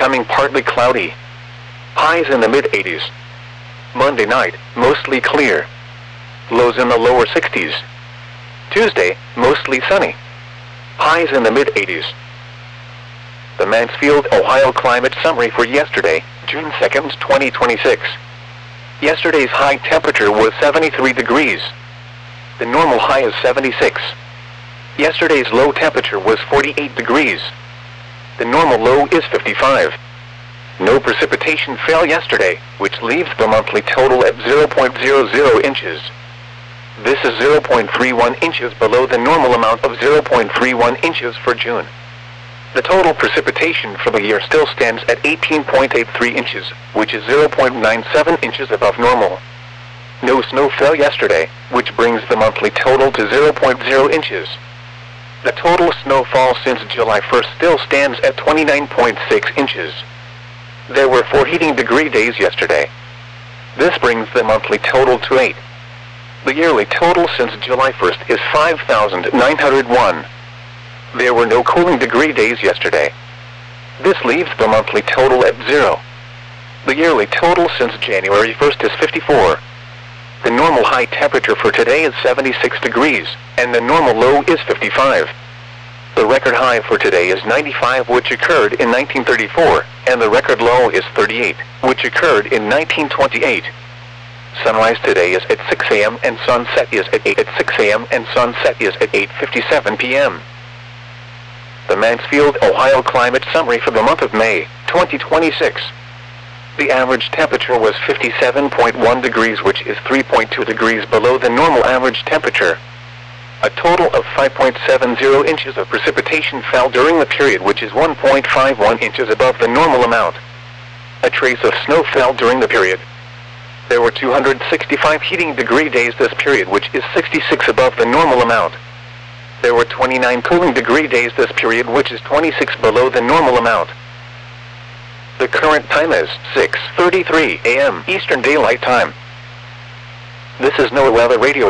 becoming partly cloudy. Highs in the mid-80s. Monday night, mostly clear. Lows in the lower 60s. Tuesday, mostly sunny. Highs in the mid-80s. The Mansfield, Ohio climate summary for yesterday, June 2nd, 2026. Yesterday's high temperature was 73 degrees. The normal high is 76. Yesterday's low temperature was 48 degrees. The normal low is 55. No precipitation fell yesterday, which leaves the monthly total at 0.00 inches. This is 0.31 inches below the normal amount of 0.31 inches for June. The total precipitation for the year still stands at 18.83 inches, which is 0.97 inches above normal. No snow fell yesterday, which brings the monthly total to 0.0 inches. The total snowfall since July 1st still stands at 29.6 inches. There were 4 heating degree days yesterday. This brings the monthly total to 8. The yearly total since July 1st is 5,901. There were no cooling degree days yesterday. This leaves the monthly total at 0. The yearly total since January 1st is 54. The normal high temperature for today is 76 degrees, and the normal low is 55. The record high for today is 95, which occurred in 1934, and the record low is 38, which occurred in 1928. Sunrise today is at 6 a.m. and sunset is at 8 at 6 a.m. and sunset is at 8:57 p.m. The Mansfield, Ohio climate summary for the month of May, 2026. The average temperature was 57.1 degrees, which is 3.2 degrees below the normal average temperature. A total of 5.70 inches of precipitation fell during the period, which is 1.51 inches above the normal amount. A trace of snow fell during the period. There were 265 heating degree days this period, which is 66 above the normal amount. There were 29 cooling degree days this period, which is 26 below the normal amount. The current time is 6:33 a.m. Eastern Daylight Time. This is NOAA Weather Radio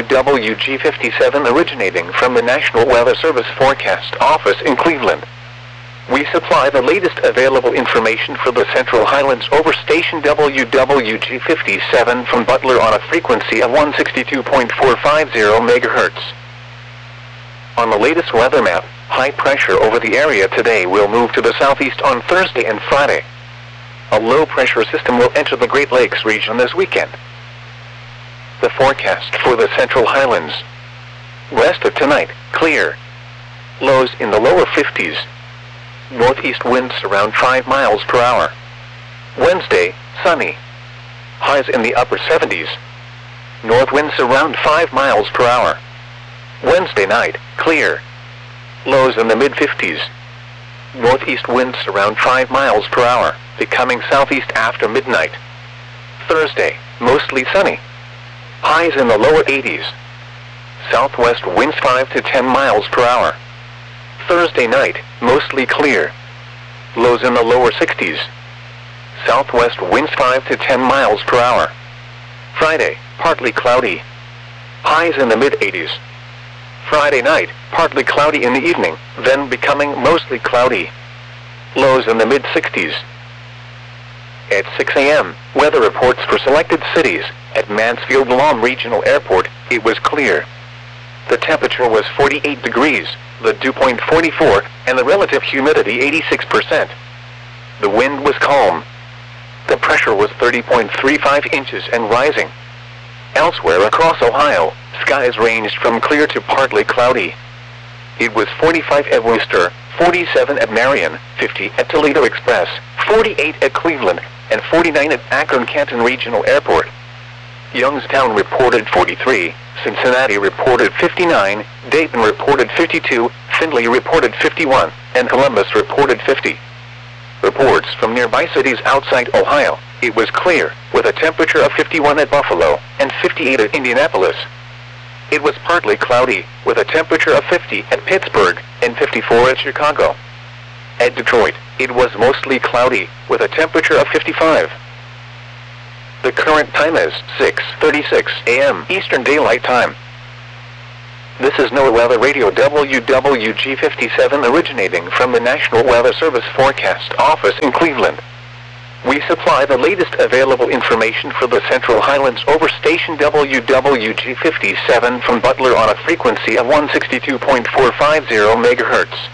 WWG57 originating from the National Weather Service Forecast Office in Cleveland. We supply the latest available information for the Central Highlands over station WWG57 from Butler on a frequency of 162.450 MHz. On the latest weather map, high pressure over the area today will move to the southeast on Thursday and Friday. A low pressure system will enter the Great Lakes region this weekend. The forecast for the Central Highlands. West of tonight, clear. Lows in the lower 50s. Northeast winds around 5 miles per hour. Wednesday, sunny. Highs in the upper 70s. North winds around 5 miles per hour. Wednesday night, clear. Lows in the mid-50s. Northeast winds around 5 miles per hour, becoming southeast after midnight. Thursday, mostly sunny. Highs in the lower 80s. Southwest winds 5 to 10 miles per hour. Thursday night, mostly clear. Lows in the lower 60s. Southwest winds 5 to 10 miles per hour. Friday, partly cloudy. Highs in the mid-80s. Friday night, partly cloudy in the evening, then becoming mostly cloudy. Lows in the mid-60s. At 6 a.m., weather reports for selected cities. At Mansfield Lawn Regional Airport, it was clear. The temperature was 48 degrees, the dew point 44, and the relative humidity 86%. The wind was calm. The pressure was 30.35 inches and rising. Elsewhere across Ohio, skies ranged from clear to partly cloudy. It was 45 at Worcester, 47 at Marion, 50 at Toledo Express, 48 at Cleveland, and 49 at Akron-Canton Regional Airport. Youngstown reported 43, Cincinnati reported 59, Dayton reported 52, Findlay reported 51, and Columbus reported 50. Reports from nearby cities outside Ohio, it was clear, with a temperature of 51 at Buffalo, and 58 at Indianapolis. It was partly cloudy, with a temperature of 50 at Pittsburgh, and 54 at Chicago. At Detroit, it was mostly cloudy, with a temperature of 55. The current time is 6:36 a.m. Eastern Daylight Time. This is NOAA Weather Radio WWG57 originating from the National Weather Service Forecast Office in Cleveland. We supply the latest available information for the Central Highlands over station WWG57 from Butler on a frequency of 162.450 MHz.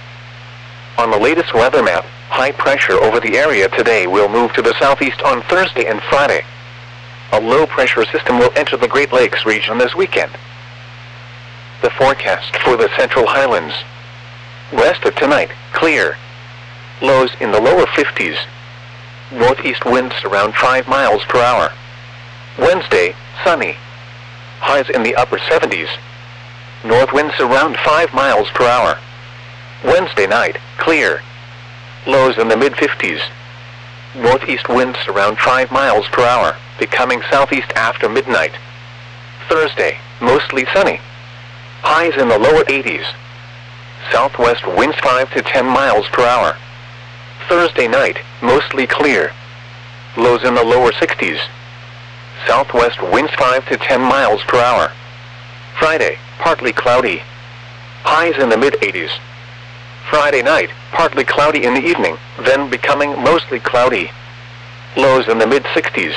On the latest weather map, high pressure over the area today will move to the southeast on Thursday and Friday. A low pressure system will enter the Great Lakes region this weekend. The forecast for the Central Highlands. West of tonight, clear. Lows in the lower 50s. Northeast winds around 5 miles per hour. Wednesday, sunny. Highs in the upper 70s. North winds around 5 miles per hour. Wednesday night, clear. Lows in the mid-50s. Northeast winds around 5 miles per hour, becoming southeast after midnight. Thursday, mostly sunny. Highs in the lower 80s. Southwest winds 5 to 10 miles per hour. Thursday night, mostly clear. Lows in the lower 60s. Southwest winds 5 to 10 miles per hour. Friday, partly cloudy. Highs in the mid-80s. Friday night, partly cloudy in the evening, then becoming mostly cloudy. Lows in the mid-60s.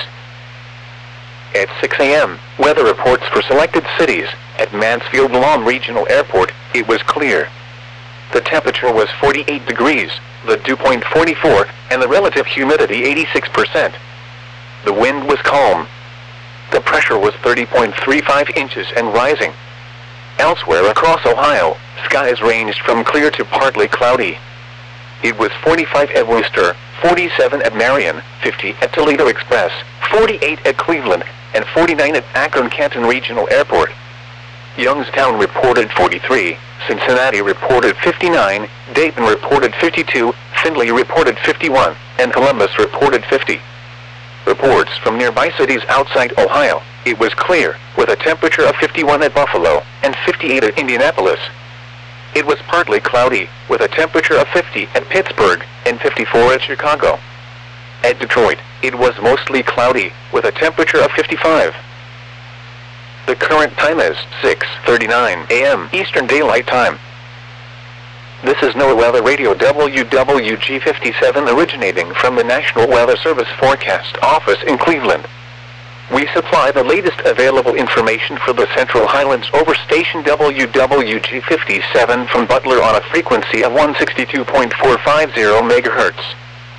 At 6 a.m., weather reports for selected cities. At Mansfield-Lam Regional Airport, it was clear. The temperature was 48 degrees, the dew point 44, and the relative humidity 86%. The wind was calm. The pressure was 30.35 inches and rising. Elsewhere across Ohio, skies ranged from clear to partly cloudy. It was 45 at Worcester, 47 at Marion, 50 at Toledo Express, 48 at Cleveland, and 49 at Akron-Canton Regional Airport. Youngstown reported 43, Cincinnati reported 59, Dayton reported 52, Findlay reported 51, and Columbus reported 50. Reports from nearby cities outside Ohio, it was clear, with a temperature of 51 at Buffalo and 58 at Indianapolis. It was partly cloudy, with a temperature of 50 at Pittsburgh and 54 at Chicago. At Detroit, it was mostly cloudy, with a temperature of 55. The current time is 6:39 a.m. Eastern Daylight Time. This is NOAA Weather Radio WWG57 originating from the National Weather Service Forecast Office in Cleveland. We supply the latest available information for the Central Highlands over station WWG57 from Butler on a frequency of 162.450 MHz.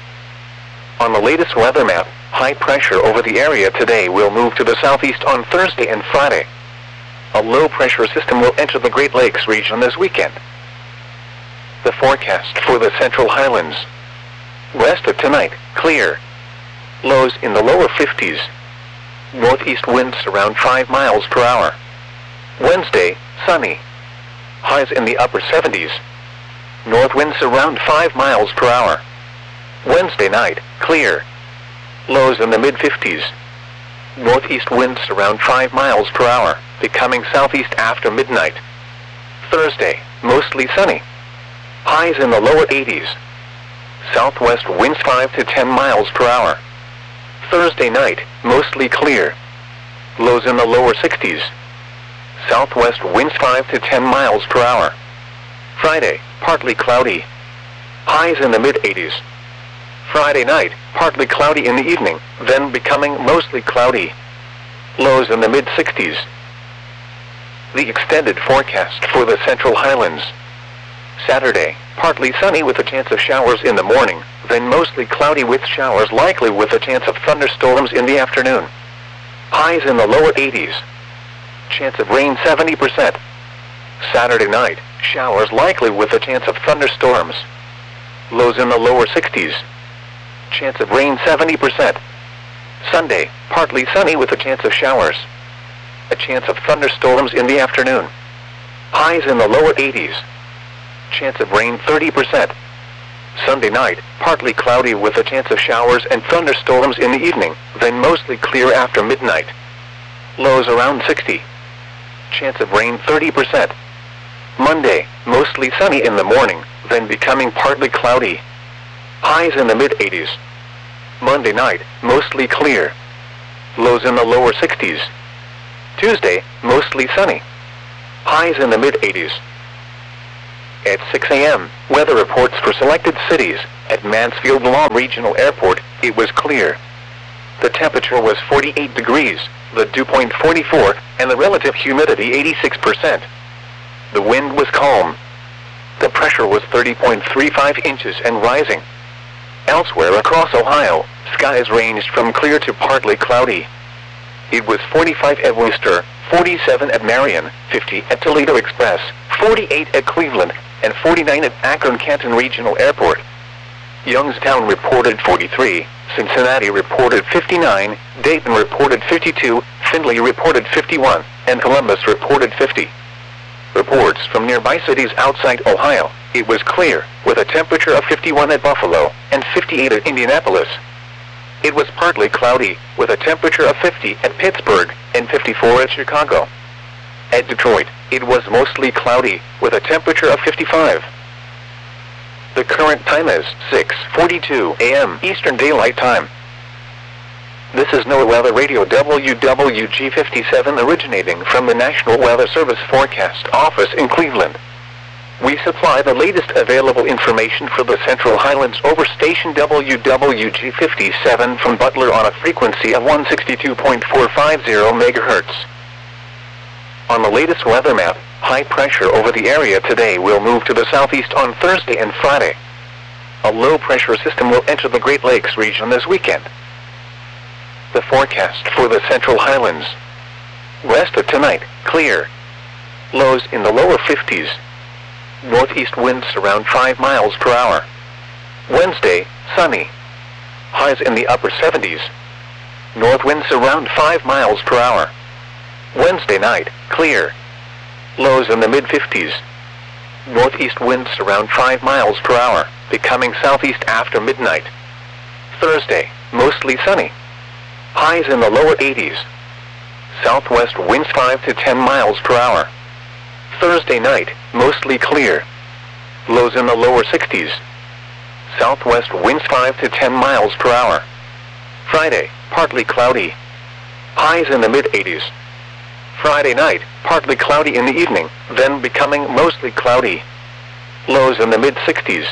On the latest weather map, high pressure over the area today will move to the southeast on Thursday and Friday. A low pressure system will enter the Great Lakes region this weekend. The forecast for the Central Highlands. West of tonight, clear. Lows in the lower 50s. Northeast winds around 5 miles per hour. Wednesday, sunny. Highs in the upper 70s. North winds around 5 miles per hour. Wednesday night, clear. Lows in the mid-50s. Northeast winds around 5 miles per hour, becoming southeast after midnight. Thursday, mostly sunny. Highs in the lower 80s. Southwest winds 5 to 10 miles per hour. Thursday night, mostly clear. Lows in the lower 60s. Southwest winds 5 to 10 miles per hour. Friday, partly cloudy. Highs in the mid-80s. Friday night, partly cloudy in the evening, then becoming mostly cloudy. Lows in the mid-60s. The extended forecast for the Central Highlands. Saturday, partly sunny with a chance of showers in the morning, then mostly cloudy with showers likely with a chance of thunderstorms in the afternoon. Highs in the lower 80s. Chance of rain 70%. Saturday night, showers likely with a chance of thunderstorms. Lows in the lower 60s. Chance of rain 70%. Sunday, partly sunny with a chance of showers. A chance of thunderstorms in the afternoon. Highs in the lower 80s. Chance of rain 30%. Sunday night, partly cloudy with a chance of showers and thunderstorms in the evening, then mostly clear after midnight. Lows around 60. Chance of rain 30%. Monday, mostly sunny in the morning, then becoming partly cloudy. Highs in the mid-80s. Monday night, mostly clear. Lows in the lower 60s. Tuesday, mostly sunny. Highs in the mid-80s. At 6 a.m., weather reports for selected cities. At Mansfield Lawn Regional Airport, it was clear. The temperature was 48 degrees, the dew point 44, and the relative humidity 86%. The wind was calm. The pressure was 30.35 inches and rising. Elsewhere across Ohio, skies ranged from clear to partly cloudy. It was 45 at Worcester, 47 at Marion, 50 at Toledo Express, 48 at Cleveland, and 49 at Akron-Canton Regional Airport. Youngstown reported 43, Cincinnati reported 59, Dayton reported 52, Findlay reported 51, and Columbus reported 50. Reports from nearby cities outside Ohio, it was clear, with a temperature of 51 at Buffalo and 58 at Indianapolis. It was partly cloudy, with a temperature of 50 at Pittsburgh and 54 at Chicago. At Detroit, it was mostly cloudy, with a temperature of 55. The current time is 6:42 a.m. Eastern Daylight Time. This is NOAA Weather Radio WWG57 originating from the National Weather Service Forecast Office in Cleveland. We supply the latest available information for the Central Highlands over station WWG57 from Butler on a frequency of 162.450 MHz. On the latest weather map, high pressure over the area today will move to the southeast on Thursday and Friday. A low pressure system will enter the Great Lakes region this weekend. The forecast for the Central Highlands. West of tonight, clear. Lows in the lower 50s. Northeast winds around 5 miles per hour. Wednesday, sunny. Highs in the upper 70s. North winds around 5 miles per hour. Wednesday night, clear. Lows in the mid-50s. Northeast winds around 5 miles per hour, becoming southeast after midnight. Thursday, mostly sunny. Highs in the lower 80s. Southwest winds 5 to 10 miles per hour. Thursday night, mostly clear. Lows in the lower 60s. Southwest winds 5 to 10 miles per hour. Friday, partly cloudy. Highs in the mid-80s. Friday night, partly cloudy in the evening, then becoming mostly cloudy. Lows in the mid-60s.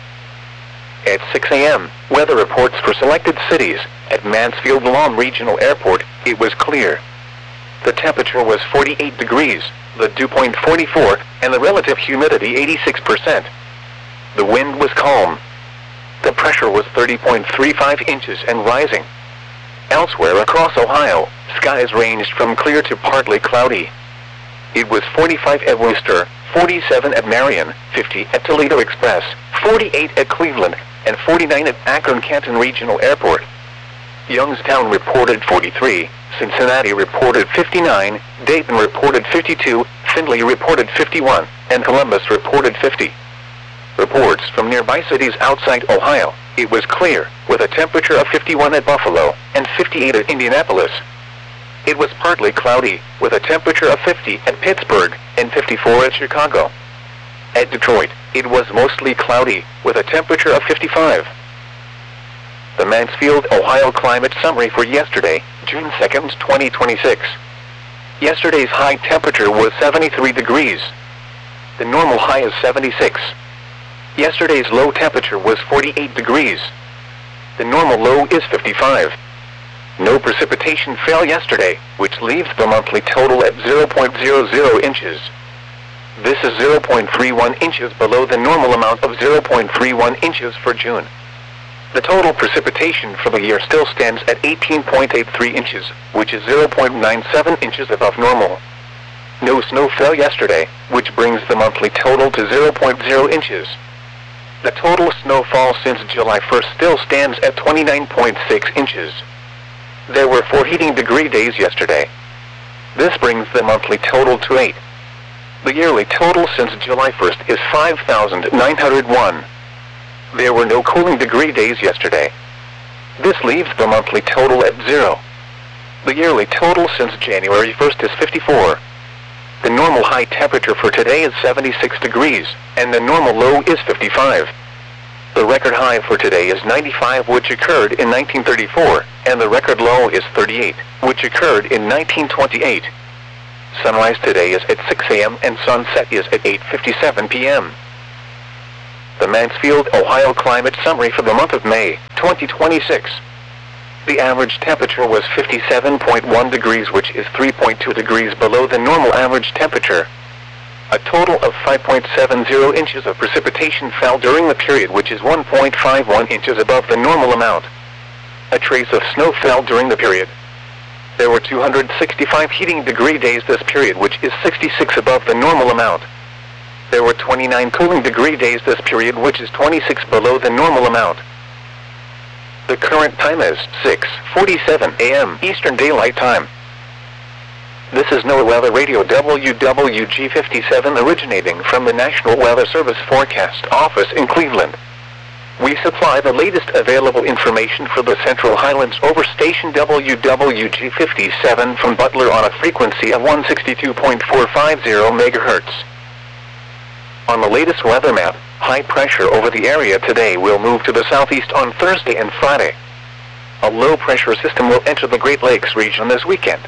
At 6 a.m., weather reports for selected cities. At Mansfield Lawn Regional Airport, it was clear. The temperature was 48 degrees, the dew point 44, and the relative humidity 86%. The wind was calm. The pressure was 30.35 inches and rising. Elsewhere across Ohio, skies ranged from clear to partly cloudy. It was 45 at Worcester, 47 at Marion, 50 at Toledo Express, 48 at Cleveland, and 49 at Akron-Canton Regional Airport. Youngstown reported 43, Cincinnati reported 59, Dayton reported 52, Findlay reported 51, and Columbus reported 50. Reports from nearby cities outside Ohio, it was clear, with a temperature of 51 at Buffalo and 58 at Indianapolis. It was partly cloudy, with a temperature of 50 at Pittsburgh and 54 at Chicago. At Detroit, it was mostly cloudy, with a temperature of 55. The Mansfield, Ohio climate summary for yesterday, June 2nd, 2026. Yesterday's high temperature was 73 degrees. The normal high is 76. Yesterday's low temperature was 48 degrees. The normal low is 55. No precipitation fell yesterday, which leaves the monthly total at 0.00 inches. This is 0.31 inches below the normal amount of 0.31 inches for June. The total precipitation for the year still stands at 18.83 inches, which is 0.97 inches above normal. No snow fell yesterday, which brings the monthly total to 0.0 inches. The total snowfall since July 1st still stands at 29.6 inches. There were 4 heating degree days yesterday. This brings the monthly total to 8. The yearly total since July 1st is 5,901. There were no cooling degree days yesterday. This leaves the monthly total at 0. The yearly total since January 1st is 54. The normal high temperature for today is 76 degrees, and the normal low is 55. The record high for today is 95, which occurred in 1934, and the record low is 38, which occurred in 1928. Sunrise today is at 6 a.m. and sunset is at 8:57 p.m. The Mansfield, Ohio climate summary for the month of May, 2026. The average temperature was 57.1 degrees, which is 3.2 degrees below the normal average temperature. A total of 5.70 inches of precipitation fell during the period, which is 1.51 inches above the normal amount. A trace of snow fell during the period. There were 265 heating degree days this period, which is 66 above the normal amount. There were 29 cooling degree days this period, which is 26 below the normal amount. The current time is 6:47 a.m. Eastern Daylight Time. This is NOAA Weather Radio WWG57 originating from the National Weather Service Forecast Office in Cleveland. We supply the latest available information for the Central Highlands over station WWG57 from Butler on a frequency of 162.450 MHz. On the latest weather map, high pressure over the area today will move to the southeast on Thursday and Friday. A low pressure system will enter the Great Lakes region this weekend.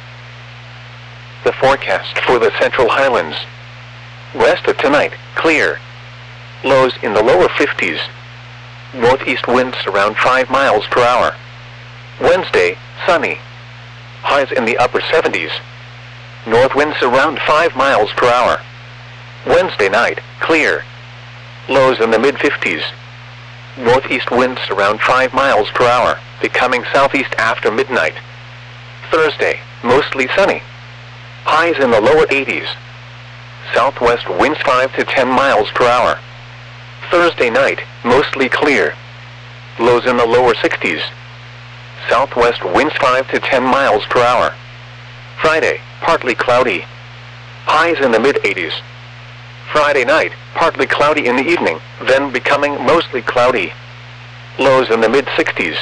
The forecast for the Central Highlands. West of tonight, clear. Lows in the lower 50s. Northeast winds around 5 miles per hour. Wednesday, sunny. Highs in the upper 70s. North winds around 5 miles per hour. Wednesday night, clear. Lows in the mid-50s. Northeast winds around 5 miles per hour, becoming southeast after midnight. Thursday, mostly sunny. Highs in the lower 80s. Southwest winds 5 to 10 miles per hour. Thursday night, mostly clear. Lows in the lower 60s. Southwest winds 5 to 10 miles per hour. Friday, partly cloudy. Highs in the mid-80s. Friday night, partly cloudy in the evening, then becoming mostly cloudy. Lows in the mid-60s.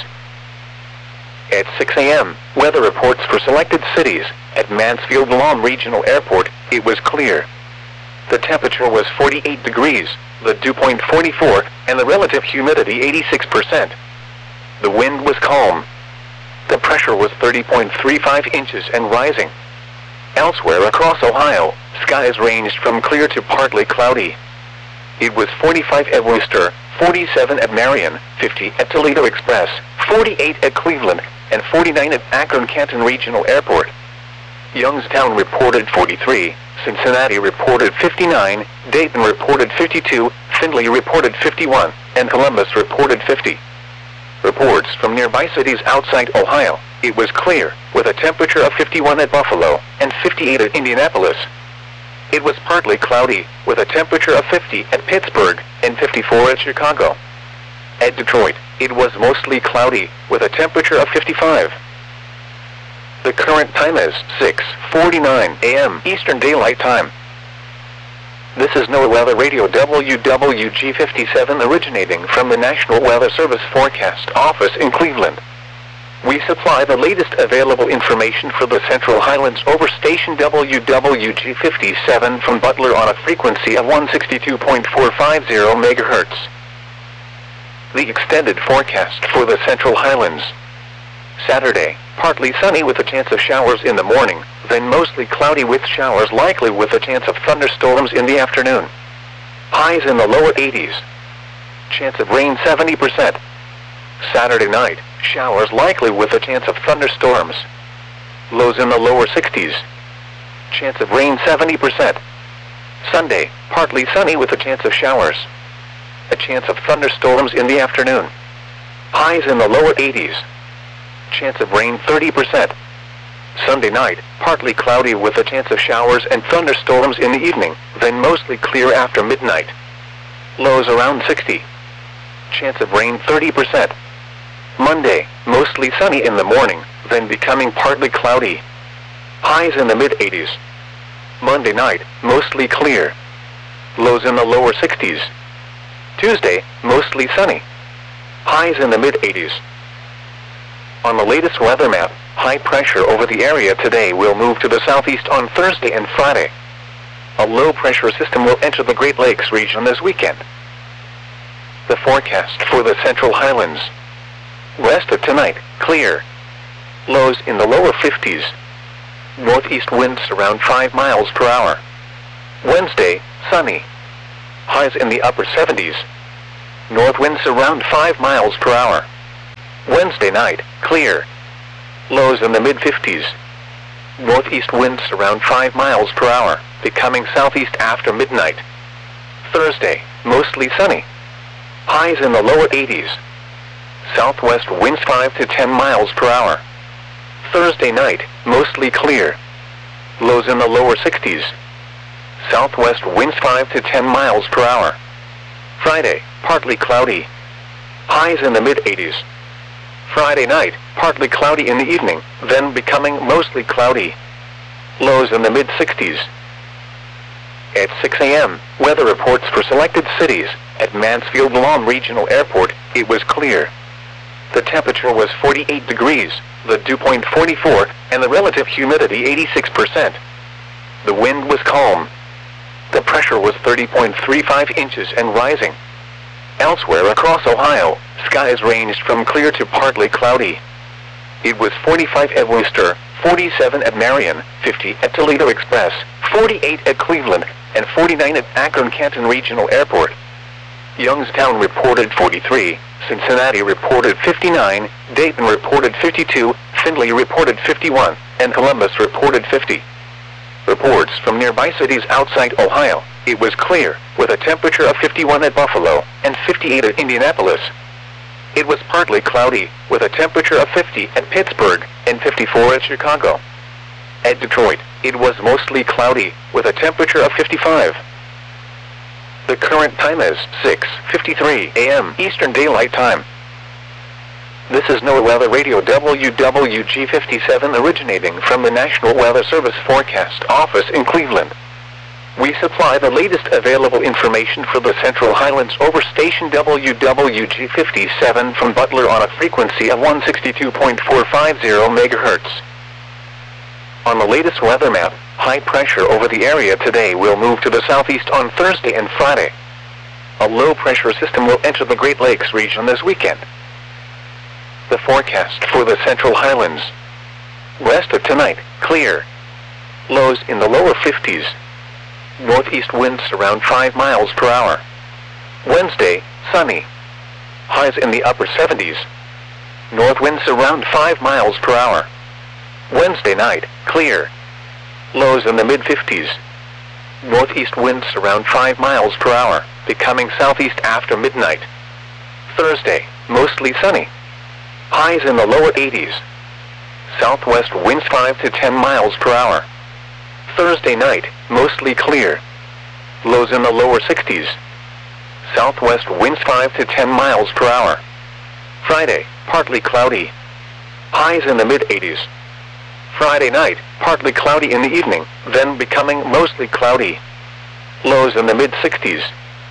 At 6 a.m., weather reports for selected cities. At Mansfield Lawn Regional Airport, it was clear. The temperature was 48 degrees, the dew point 44, and the relative humidity 86%. The wind was calm. The pressure was 30.35 inches and rising. Elsewhere across Ohio, skies ranged from clear to partly cloudy. It was 45 at Wooster, 47 at Marion, 50 at Toledo Express, 48 at Cleveland, and 49 at Akron-Canton Regional Airport. Youngstown reported 43, Cincinnati reported 59, Dayton reported 52, Findlay reported 51, and Columbus reported 50. Reports from nearby cities outside Ohio, it was clear, with a temperature of 51 at Buffalo, and 58 at Indianapolis. It was partly cloudy, with a temperature of 50 at Pittsburgh, and 54 at Chicago. At Detroit, it was mostly cloudy, with a temperature of 55. The current time is 6:49 a.m. Eastern Daylight Time. This is NOAA Weather Radio WWG57 originating from the National Weather Service Forecast Office in Cleveland. We supply the latest available information for the Central Highlands over station WWG57 from Butler on a frequency of 162.450 MHz. The extended forecast for the Central Highlands. Saturday, partly sunny with a chance of showers in the morning, then mostly cloudy with showers likely with a chance of thunderstorms in the afternoon. Highs in the lower 80s. Chance of rain 70%. Saturday night, showers likely with a chance of thunderstorms. Lows in the lower 60s. Chance of rain 70%. Sunday, partly sunny with a chance of showers. A chance of thunderstorms in the afternoon. Highs in the lower 80s. Chance of rain 30%. Sunday night, partly cloudy with a chance of showers and thunderstorms in the evening, then mostly clear after midnight. Lows around 60. Chance of rain 30%. Monday, mostly sunny in the morning, then becoming partly cloudy. Highs in the mid-80s. Monday night, mostly clear. Lows in the lower 60s. Tuesday, mostly sunny. Highs in the mid-80s. On the latest weather map, high pressure over the area today will move to the southeast on Thursday and Friday. A low pressure system will enter the Great Lakes region this weekend. The forecast for the Central Highlands. West of tonight, clear. Lows in the lower 50s. Northeast winds around 5 miles per hour. Wednesday, sunny. Highs in the upper 70s. North winds around 5 miles per hour. Wednesday night, clear. Lows in the mid-50s. Northeast winds around 5 miles per hour, becoming southeast after midnight. Thursday, mostly sunny. Highs in the lower 80s. Southwest winds 5 to 10 miles per hour. Thursday night, mostly clear. Lows in the lower 60s. Southwest winds 5 to 10 miles per hour. Friday, partly cloudy. Highs in the mid-80s. Friday night, partly cloudy in the evening, then becoming mostly cloudy. Lows in the mid-60s. At 6 a.m., weather reports for selected cities. At Mansfield Lawn Regional Airport, it was clear. The temperature was 48 degrees, the dew point 44, and the relative humidity 86%. The wind was calm. The pressure was 30.35 inches and rising. Elsewhere across Ohio, skies ranged from clear to partly cloudy. It was 45 at Worcester, 47 at Marion, 50 at Toledo Express, 48 at Cleveland, and 49 at Akron-Canton Regional Airport. Youngstown reported 43, Cincinnati reported 59, Dayton reported 52, Findlay reported 51, and Columbus reported 50. Reports from nearby cities outside Ohio, it was clear, with a temperature of 51 at Buffalo, and 58 at Indianapolis. It was partly cloudy, with a temperature of 50 at Pittsburgh, and 54 at Chicago. At Detroit, it was mostly cloudy, with a temperature of 55. The current time is 6:53 a.m. Eastern Daylight Time. This is NOAA Weather Radio WWG57 originating from the National Weather Service Forecast Office in Cleveland. We supply the latest available information for the Central Highlands over station WWG57 from Butler on a frequency of 162.450 MHz. On the latest weather map, high pressure over the area today will move to the southeast on Thursday and Friday. A low pressure system will enter the Great Lakes region this weekend. The forecast for the Central Highlands. West of tonight, clear. Lows in the lower 50s. Northeast winds around 5 miles per hour. Wednesday, sunny. Highs in the upper 70s. North winds around 5 miles per hour. Wednesday night, clear. Lows in the mid-50s. Northeast winds around 5 miles per hour, becoming southeast after midnight. Thursday, mostly sunny. Highs in the lower 80s. Southwest winds 5 to 10 miles per hour. Thursday night, mostly clear. Lows in the lower 60s. Southwest winds 5 to 10 miles per hour. Friday, partly cloudy. Highs in the mid-80s. Friday night, partly cloudy in the evening, then becoming mostly cloudy. Lows in the mid-60s.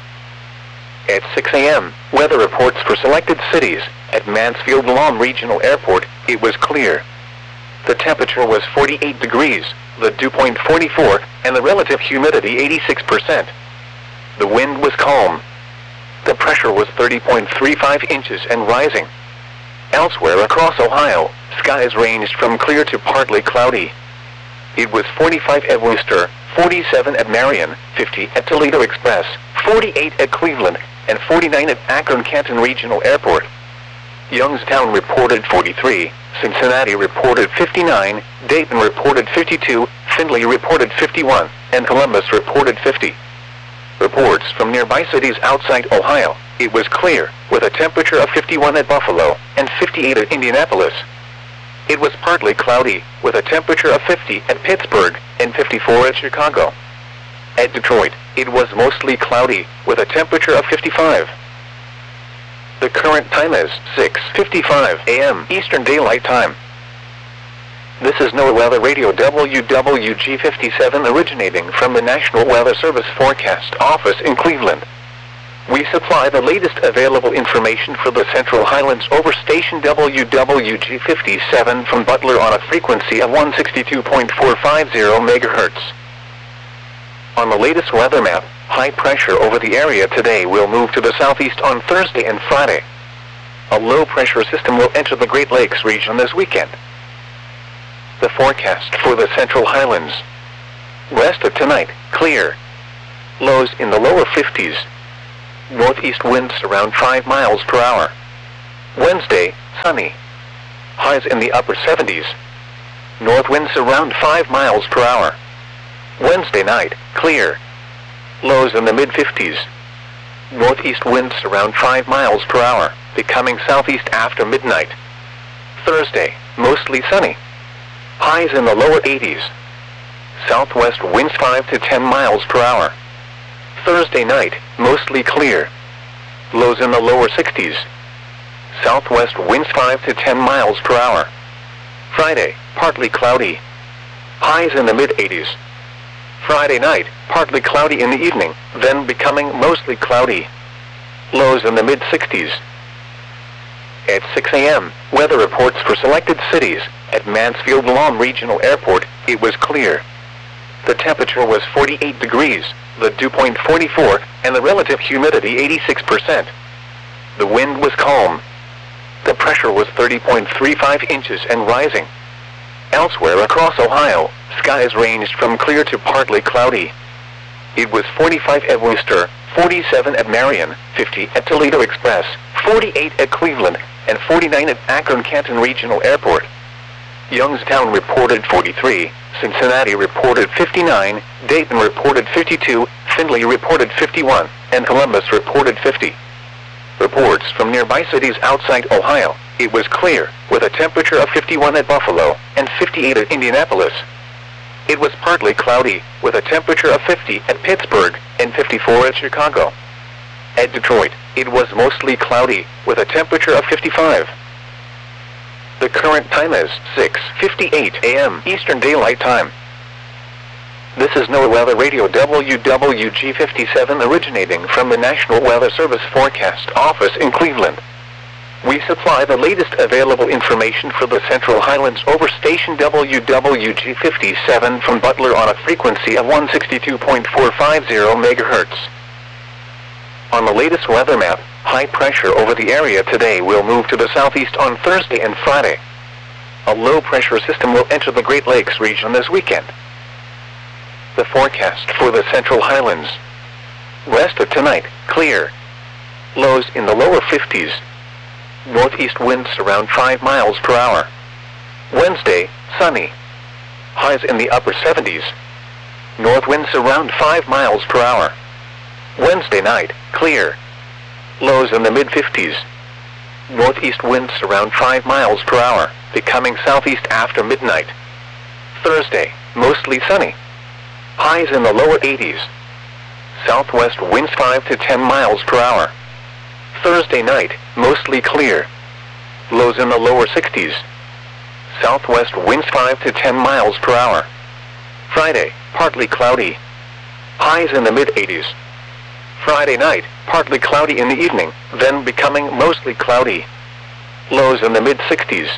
At 6 a.m., weather reports for selected cities. At Mansfield Lawn Regional Airport, it was clear. The temperature was 48 degrees, the dew point 44, and the relative humidity 86%. The wind was calm. The pressure was 30.35 inches and rising. Elsewhere across Ohio, skies ranged from clear to partly cloudy. It was 45 at Worcester, 47 at Marion, 50 at Toledo Express, 48 at Cleveland, and 49 at Akron-Canton Regional Airport. Youngstown reported 43, Cincinnati reported 59, Dayton reported 52, Findlay reported 51, and Columbus reported 50. Reports from nearby cities outside Ohio, it was clear, with a temperature of 51 at Buffalo, and 58 at Indianapolis. It was partly cloudy, with a temperature of 50 at Pittsburgh, and 54 at Chicago. At Detroit, it was mostly cloudy, with a temperature of 55. The current time is 6:55 a.m. Eastern Daylight Time. This is NOAA Weather Radio WWG57 originating from the National Weather Service Forecast Office in Cleveland. We supply the latest available information for the Central Highlands over station WWG57 from Butler on a frequency of 162.450 MHz. On the latest weather map, high pressure over the area today will move to the southeast on Thursday and Friday. A low pressure system will enter the Great Lakes region this weekend. The forecast for the Central Highlands. Rest of tonight, clear. Lows in the lower 50s. Northeast winds around 5 miles per hour. Wednesday, sunny. Highs in the upper 70s. North winds around 5 miles per hour. Wednesday night, clear. Lows in the mid-50s. Northeast winds around 5 miles per hour, becoming southeast after midnight. Thursday, mostly sunny. Highs in the lower 80s. Southwest winds 5 to 10 miles per hour. Thursday night, mostly clear. Lows in the lower 60s. Southwest winds 5 to 10 miles per hour. Friday, partly cloudy. Highs in the mid-80s. Friday night, partly cloudy in the evening, then becoming mostly cloudy. Lows in the mid-60s. At 6 a.m., weather reports for selected cities. At Mansfield-Lam Regional Airport, it was clear. The temperature was 48 degrees, the dew point 44, and the relative humidity 86%. The wind was calm. The pressure was 30.35 inches and rising. Elsewhere across Ohio, skies ranged from clear to partly cloudy. It was 45 at Wooster, 47 at Marion, 50 at Toledo Express, 48 at Cleveland, and 49 at Akron-Canton Regional Airport. Youngstown reported 43, Cincinnati reported 59, Dayton reported 52, Findlay reported 51, and Columbus reported 50. Reports from nearby cities outside Ohio, it was clear, with a temperature of 51 at Buffalo and 58 at Indianapolis. It was partly cloudy, with a temperature of 50 at Pittsburgh and 54 at Chicago. At Detroit, it was mostly cloudy, with a temperature of 55. The current time is 6:58 a.m. Eastern Daylight Time. This is NOAA Weather Radio WWG57 originating from the National Weather Service Forecast Office in Cleveland. We supply the latest available information for the Central Highlands over station WWG57 from Butler on a frequency of 162.450 MHz. On the latest weather map, high pressure over the area today will move to the southeast on Thursday and Friday. A low pressure system will enter the Great Lakes region this weekend. The forecast for the Central Highlands. Rest of tonight, clear. Lows in the lower 50s. Northeast winds around 5 miles per hour. Wednesday, sunny. Highs in the upper 70s. North winds around 5 miles per hour. Wednesday night, clear. Lows in the mid-50s. Northeast winds around 5 miles per hour, becoming southeast after midnight. Thursday, mostly sunny. Highs in the lower 80s. Southwest winds 5 to 10 miles per hour. Thursday night, mostly clear. Lows in the lower 60s. Southwest winds 5 to 10 miles per hour. Friday, partly cloudy. Highs in the mid-80s. Friday night, partly cloudy in the evening, then becoming mostly cloudy. Lows in the mid-60s.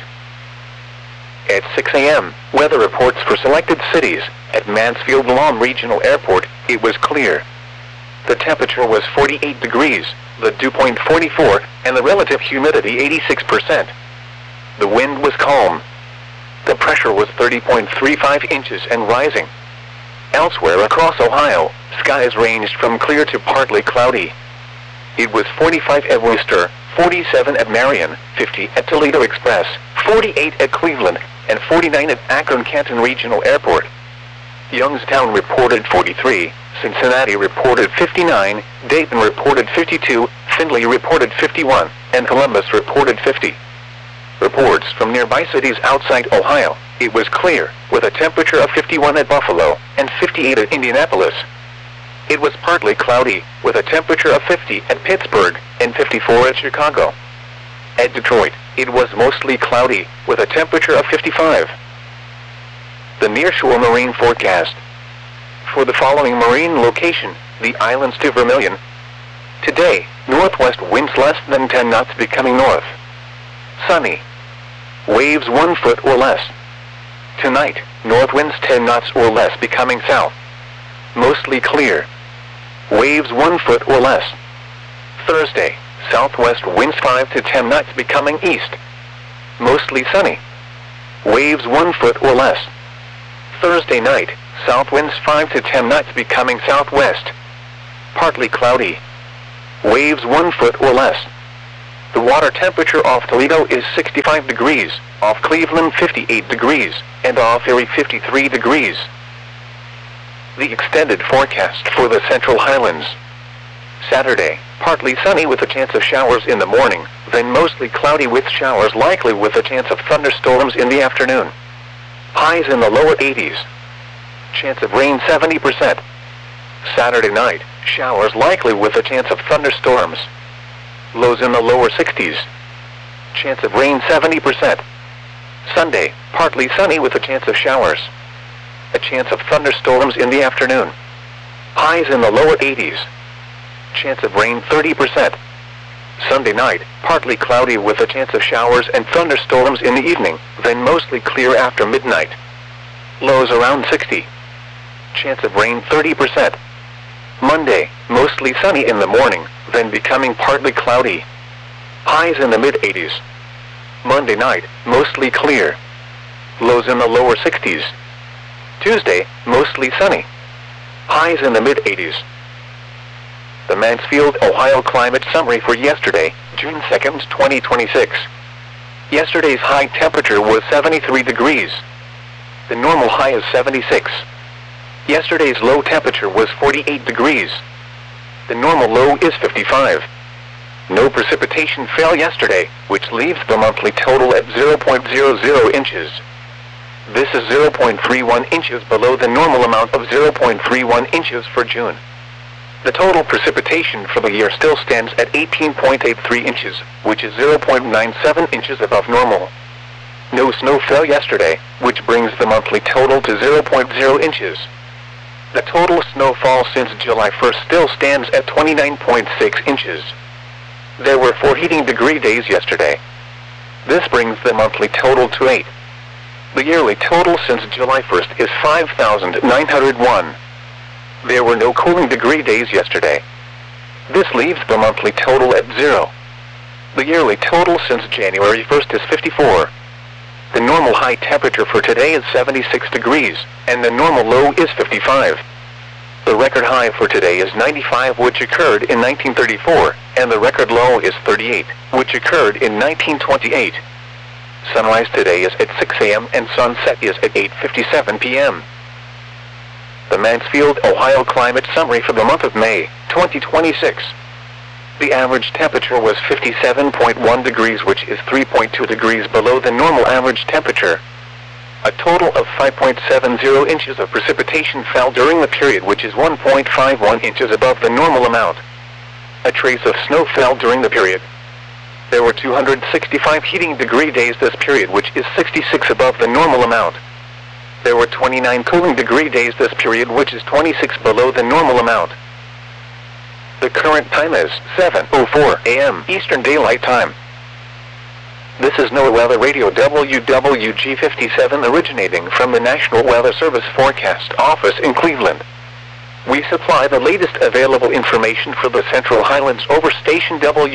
At 6 a.m., weather reports for selected cities. At Mansfield-Lam Regional Airport, it was clear. The temperature was 48 degrees, the dew point 44, and the relative humidity 86%. The wind was calm. The pressure was 30.35 inches and rising. Elsewhere across Ohio, skies ranged from clear to partly cloudy. It was 45 at Wooster, 47 at Marion, 50 at Toledo Express, 48 at Cleveland, and 49 at Akron-Canton Regional Airport. Youngstown reported 43, Cincinnati reported 59, Dayton reported 52, Findlay reported 51, and Columbus reported 50. Reports from nearby cities outside Ohio, it was clear, with a temperature of 51 at Buffalo and 58 at Indianapolis. It was partly cloudy, with a temperature of 50 at Pittsburgh and 54 at Chicago. At Detroit, it was mostly cloudy, with a temperature of 55. The nearshore marine forecast. For the following marine location, the islands to Vermilion. Today, northwest winds less than 10 knots becoming north. Sunny. Waves 1 foot or less. Tonight, north winds 10 knots or less becoming south. Mostly clear. Waves 1 foot or less. Thursday, southwest winds 5 to 10 knots becoming east. Mostly sunny. waves 1 foot or less. Thursday night, south winds 5 to 10 knots becoming southwest. Partly cloudy. Waves 1 foot or less. The water temperature off Toledo is 65 degrees, off Cleveland 58 degrees, and off Erie 53 degrees. The extended forecast for the Central Highlands. Saturday, partly sunny with a chance of showers in the morning, then mostly cloudy with showers likely with a chance of thunderstorms in the afternoon. Highs in the lower 80s. Chance of rain 70%. Saturday night, showers likely with a chance of thunderstorms. Lows in the lower 60s. Chance of rain 70%. Sunday, partly sunny with a chance of showers. A chance of thunderstorms in the afternoon. Highs in the lower 80s. Chance of rain 30%. Sunday night, partly cloudy with a chance of showers and thunderstorms in the evening, then mostly clear after midnight. Lows around 60. Chance of rain 30%. Monday, mostly sunny in the morning, then becoming partly cloudy. Highs in the mid-80s. Monday night, mostly clear. Lows in the lower 60s. Tuesday, mostly sunny. Highs in the mid-80s. The Mansfield, Ohio climate summary for yesterday, June 2nd, 2026. Yesterday's high temperature was 73 degrees. The normal high is 76. Yesterday's low temperature was 48 degrees. The normal low is 55. No precipitation fell yesterday, which leaves the monthly total at 0.00 inches. This is 0.31 inches below the normal amount of 0.31 inches for June. The total precipitation for the year still stands at 18.83 inches, which is 0.97 inches above normal. No snow fell yesterday, which brings the monthly total to 0.0 inches. The total snowfall since July 1st still stands at 29.6 inches. There were 4 heating degree days yesterday. This brings the monthly total to 8. The yearly total since July 1st is 5,901. There were no cooling degree days yesterday. This leaves the monthly total at 0. The yearly total since January 1st is 54. The normal high temperature for today is 76 degrees, and the normal low is 55. The record high for today is 95, which occurred in 1934, and the record low is 38, which occurred in 1928. Sunrise today is at 6 a.m. and sunset is at 8:57 p.m. The Mansfield, Ohio climate summary for the month of May, 2026. The average temperature was 57.1 degrees, which is 3.2 degrees below the normal average temperature. A total of 5.70 inches of precipitation fell during the period, which is 1.51 inches above the normal amount. A trace of snow fell during the period. There were 265 heating degree days this period, which is 66 above the normal amount. There were 29 cooling degree days this period, which is 26 below the normal amount. The current time is 7:04 a.m. Eastern Daylight Time. This is NOAA Weather Radio WWG57 originating from the National Weather Service Forecast Office in Cleveland. We supply the latest available information for the Central Highlands over station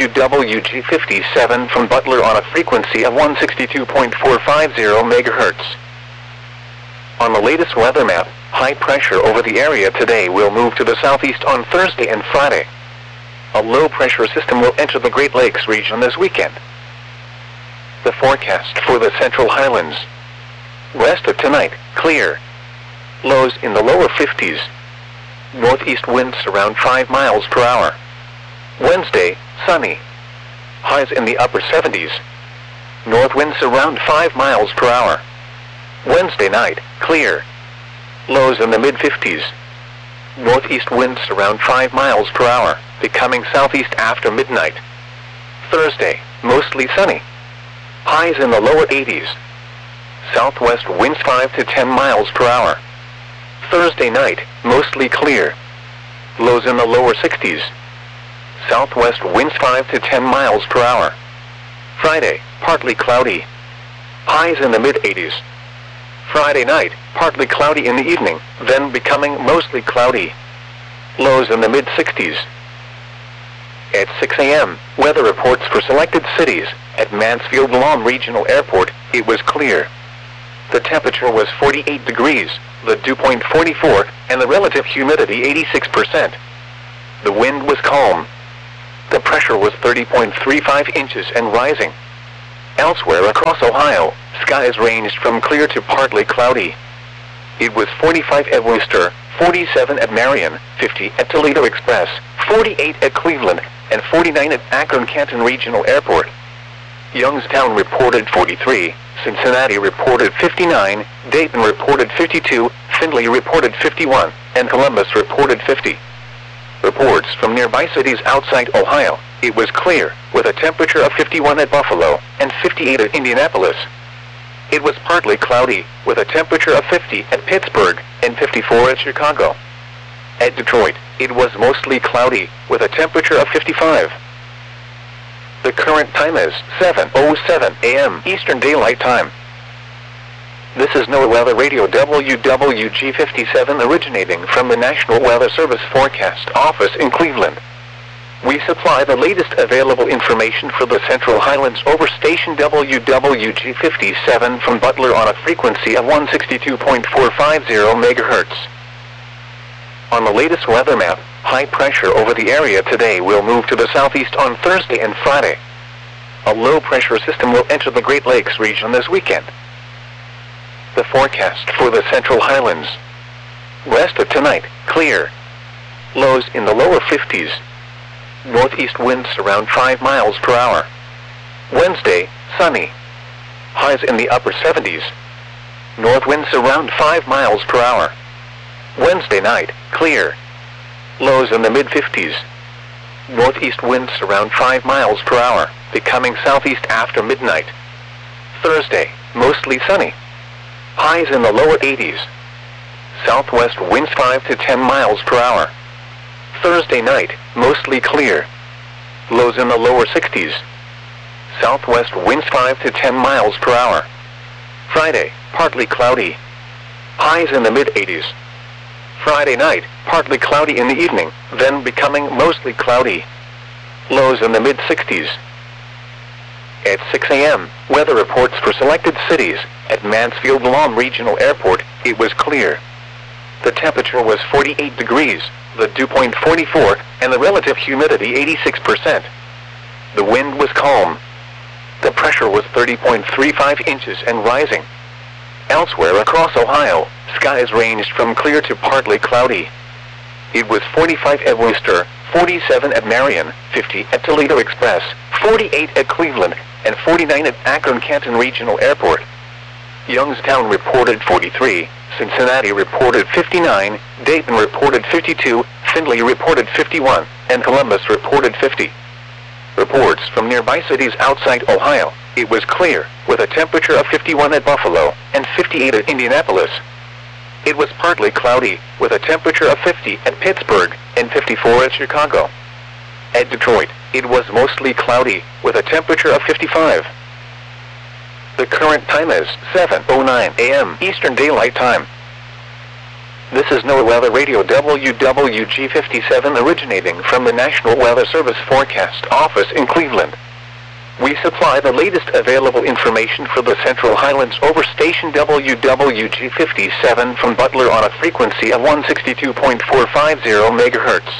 WWG57 from Butler on a frequency of 162.450 MHz. On the latest weather map, high pressure over the area today will move to the southeast on Thursday and Friday. A low-pressure system will enter the Great Lakes region this weekend. The forecast for the Central Highlands. West of tonight, clear. Lows in the lower 50s. Northeast winds around 5 miles per hour. Wednesday, sunny. Highs in the upper 70s. North winds around 5 miles per hour. Wednesday night, clear. Lows in the mid-50s. Northeast winds around 5 miles per hour, becoming southeast after midnight. Thursday, mostly sunny. Highs in the lower 80s. Southwest winds 5 to 10 miles per hour. Thursday night, mostly clear. Lows in the lower 60s. Southwest winds 5 to 10 miles per hour. Friday, partly cloudy. Highs in the mid-80s. Friday night, partly cloudy in the evening, then becoming mostly cloudy. Lows in the mid-60s. At 6 a.m., weather reports for selected cities. At Mansfield Lawn Regional Airport, it was clear. The temperature was 48 degrees, the dew point 44, and the relative humidity 86%. The wind was calm. The pressure was 30.35 inches and rising. Elsewhere across Ohio, skies ranged from clear to partly cloudy. It was 45 at Worcester, 47 at Marion, 50 at Toledo Express, 48 at Cleveland, and 49 at Akron-Canton Regional Airport. Youngstown reported 43, Cincinnati reported 59, Dayton reported 52, Findlay reported 51, and Columbus reported 50. Reports from nearby cities outside Ohio, it was clear, with a temperature of 51 at Buffalo and 58 at Indianapolis. It was partly cloudy, with a temperature of 50 at Pittsburgh and 54 at Chicago. At Detroit, it was mostly cloudy, with a temperature of 55. The current time is 7:07 a.m. Eastern Daylight Time. This is NOAA Weather Radio WWG57 originating from the National Weather Service Forecast Office in Cleveland. We supply the latest available information for the Central Highlands over station WWG57 from Butler on a frequency of 162.450 MHz. On the latest weather map, high pressure over the area today will move to the southeast on Thursday and Friday. A low pressure system will enter the Great Lakes region this weekend. The forecast for the Central Highlands. West of tonight, clear. Lows in the lower 50s. Northeast winds around 5 miles per hour. Wednesday, sunny. Highs in the upper 70s. North winds around 5 miles per hour. Wednesday night, clear. Lows in the mid-50s. Northeast winds around 5 miles per hour, becoming southeast after midnight. Thursday, mostly sunny. Highs in the lower 80s. Southwest winds 5 to 10 miles per hour. Thursday night, mostly clear. Lows in the lower 60s. Southwest winds 5 to 10 miles per hour. Friday, partly cloudy. Highs in the mid-80s. Friday night, partly cloudy in the evening, then becoming mostly cloudy. Lows in the mid-60s. At 6 a.m., weather reports for selected cities. At Mansfield-Lawn Regional Airport, it was clear. The temperature was 48 degrees, the dew point 44, and the relative humidity 86%. The wind was calm. The pressure was 30.35 inches and rising. Elsewhere across Ohio, skies ranged from clear to partly cloudy. It was 45 at Worcester, 47 at Marion, 50 at Toledo Express, 48 at Cleveland, and 49 at Akron-Canton Regional Airport. Youngstown reported 43, Cincinnati reported 59, Dayton reported 52, Findlay reported 51, and Columbus reported 50. Reports from nearby cities outside Ohio, it was clear, with a temperature of 51 at Buffalo and 58 at Indianapolis. It was partly cloudy, with a temperature of 50 at Pittsburgh and 54 at Chicago. At Detroit, it was mostly cloudy, with a temperature of 55. The current time is 7:09 a.m. Eastern Daylight Time. This is NOAA Weather Radio WWG57 originating from the National Weather Service Forecast Office in Cleveland. We supply the latest available information for the Central Highlands over station WWG57 from Butler on a frequency of 162.450 MHz.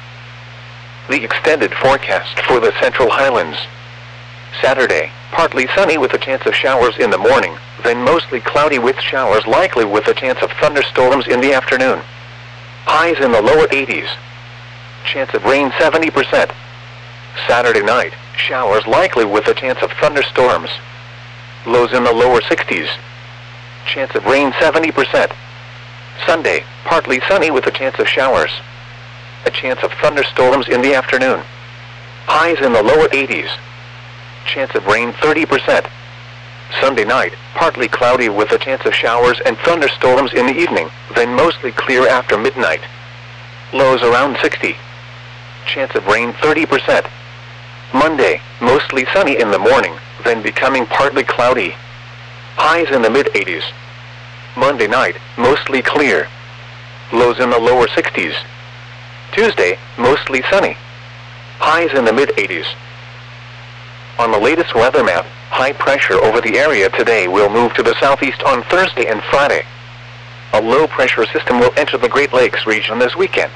The extended forecast for the Central Highlands. Saturday, partly sunny with a chance of showers in the morning, then mostly cloudy with showers likely with a chance of thunderstorms in the afternoon. Highs in the lower 80s. Chance of rain 70%. Saturday night, showers likely with a chance of thunderstorms. Lows in the lower 60s. Chance of rain 70%. Sunday, partly sunny with a chance of showers. A chance of thunderstorms in the afternoon. Highs in the lower 80s. Chance of rain 30%. Sunday night, partly cloudy with a chance of showers and thunderstorms in the evening, then mostly clear after midnight. Lows around 60. Chance of rain 30%. Monday, mostly sunny in the morning, then becoming partly cloudy. Highs in the mid-80s. Monday night, mostly clear. Lows in the lower 60s. Tuesday, mostly sunny. Highs in the mid-80s. On the latest weather map, high pressure over the area today will move to the southeast on Thursday and Friday. A low pressure system will enter the Great Lakes region this weekend.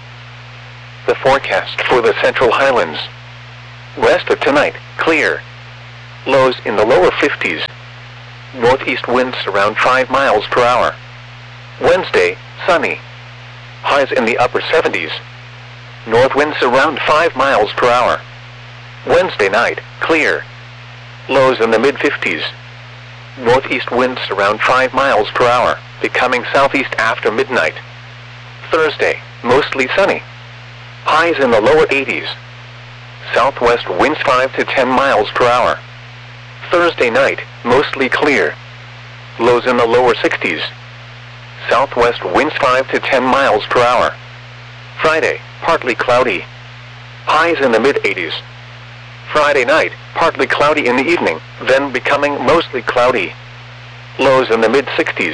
The forecast for the Central Highlands. West of tonight, clear. Lows in the lower 50s. Northeast winds around 5 miles per hour. Wednesday, sunny. Highs in the upper 70s. North winds around 5 miles per hour. Wednesday night, clear. Lows in the mid-50s. Northeast winds around 5 miles per hour, becoming southeast after midnight. Thursday, mostly sunny. Highs in the lower 80s. Southwest winds 5 to 10 miles per hour. Thursday night, mostly clear. Lows in the lower 60s. Southwest winds 5 to 10 miles per hour. Friday, partly cloudy. Highs in the mid-80s. Friday night, partly cloudy in the evening, then becoming mostly cloudy. Lows in the mid-60s.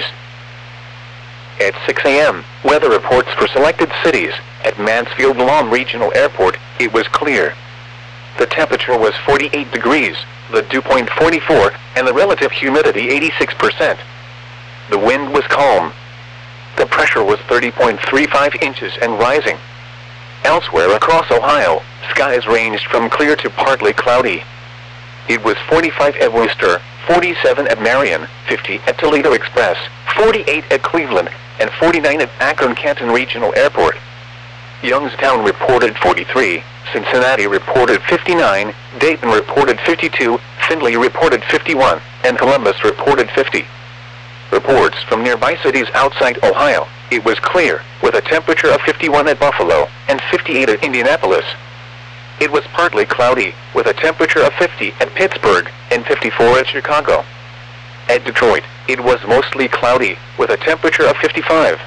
At 6 a.m., weather reports for selected cities. At Mansfield Guam Regional Airport, it was clear. The temperature was 48 degrees, the dew point 44, and the relative humidity 86%. The wind was calm. The pressure was 30.35 inches and rising. Elsewhere across Ohio, skies ranged from clear to partly cloudy. It was 45 at Worcester, 47 at Marion, 50 at Toledo Express, 48 at Cleveland, and 49 at Akron-Canton Regional Airport. Youngstown reported 43, Cincinnati reported 59, Dayton reported 52, Findlay reported 51, and Columbus reported 50. Reports from nearby cities outside Ohio, it was clear, with a temperature of 51 at Buffalo, and 58 at Indianapolis. It was partly cloudy, with a temperature of 50 at Pittsburgh, and 54 at Chicago. At Detroit, it was mostly cloudy, with a temperature of 55.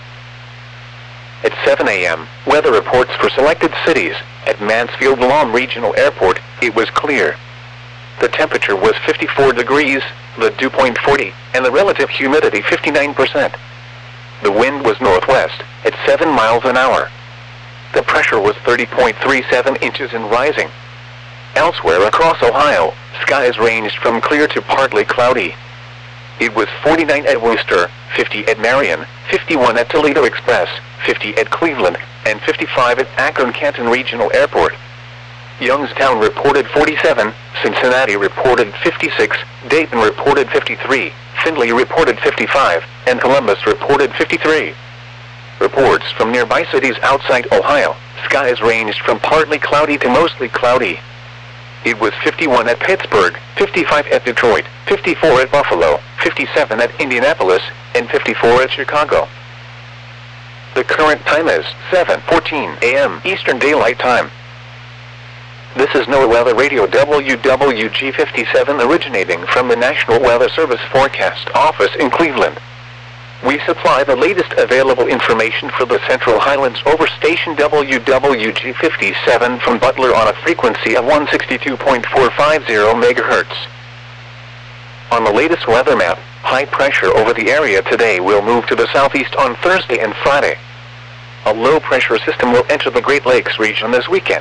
At 7 a.m., weather reports for selected cities. At Mansfield Guam Regional Airport, it was clear. The temperature was 54 degrees, the dew point 40, and the relative humidity 59%. The wind was northwest, at 7 miles an hour. The pressure was 30.37 inches and rising. Elsewhere across Ohio, skies ranged from clear to partly cloudy. It was 49 at Worcester, 50 at Marion, 51 at Toledo Express, 50 at Cleveland, and 55 at Akron-Canton Regional Airport. Youngstown reported 47, Cincinnati reported 56, Dayton reported 53, Findlay reported 55, and Columbus reported 53. Reports from nearby cities outside Ohio, skies ranged from partly cloudy to mostly cloudy. It was 51 at Pittsburgh, 55 at Detroit, 54 at Buffalo, 57 at Indianapolis, and 54 at Chicago. The current time is 7:14 a.m. Eastern Daylight Time. This is NOAA Weather Radio WWG57 originating from the National Weather Service Forecast Office in Cleveland. We supply the latest available information for the Central Highlands over station WWG57 from Butler on a frequency of 162.450 MHz. On the latest weather map, high pressure over the area today will move to the southeast on Thursday and Friday. A low pressure system will enter the Great Lakes region this weekend.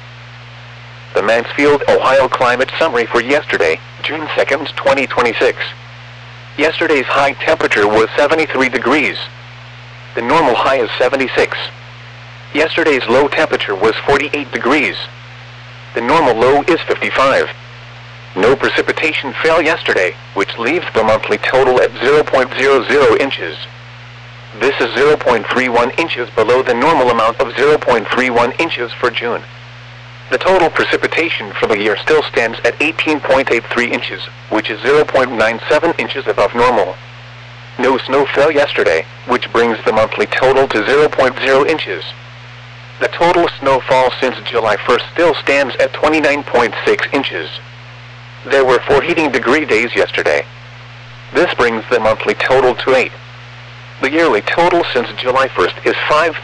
The Mansfield, Ohio climate summary for yesterday, June 2nd, 2026. Yesterday's high temperature was 73 degrees. The normal high is 76. Yesterday's low temperature was 48 degrees. The normal low is 55. No precipitation fell yesterday, which leaves the monthly total at 0.00 inches. This is 0.31 inches below the normal amount of 0.31 inches for June. The total precipitation for the year still stands at 18.83 inches, which is 0.97 inches above normal. No snow fell yesterday, which brings the monthly total to 0.0 inches. The total snowfall since July 1st still stands at 29.6 inches. There were 4 heating degree days yesterday. This brings the monthly total to 8. The yearly total since July 1st is